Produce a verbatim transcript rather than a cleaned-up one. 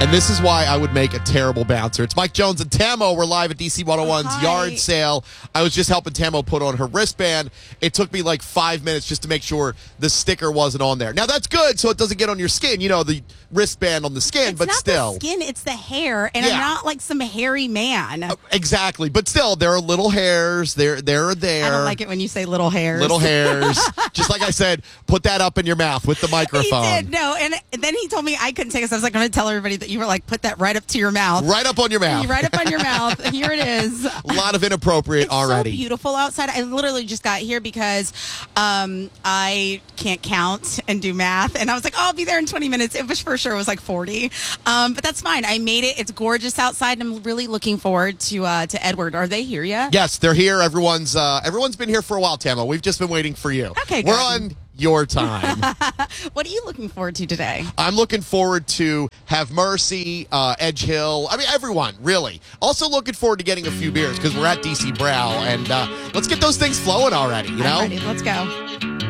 And this is why I would make a terrible bouncer. It's Mike Jones and Tamo. We're live at D C one oh one's Hi. yard sale. I was just helping Tamo put on her wristband. It took me like five minutes just to make sure the sticker wasn't on there. Now, that's good so it doesn't get on your skin. You know, the wristband on the skin, It's but not still. the skin, it's the hair, and Yeah. I'm not like some hairy man. Uh, Exactly. But still, there are little hairs. They're, they're there. I don't like it when you say little hairs. Little hairs. Just like I said, put that up in your mouth with the He microphone. did, no, and then he told me I couldn't take it, so I was like, I'm going to tell everybody that you were like, put that right up to your mouth. Right up on your mouth. Right up on your mouth. Here it is. A lot of inappropriate It's already. so beautiful outside. I literally just got here because um, I can't count and do math. And I was like, oh, I'll be there in twenty minutes. It was for sure. It was like forty. Um, but that's fine. I made it. It's gorgeous outside. And I'm really looking forward to uh, to Edward. Are they here yet? Yes, they're here. Everyone's uh, everyone's been here for a while, Tamo. We've just been waiting for you. Okay, We're good. on your time. What are you looking forward to today? I'm looking forward to Have Mercy, uh, Edge Hill. I mean, everyone, really. Also looking forward to getting a few beers because we're at D C Brow. And uh, let's get those things flowing already, you know? I'm ready. Let's go.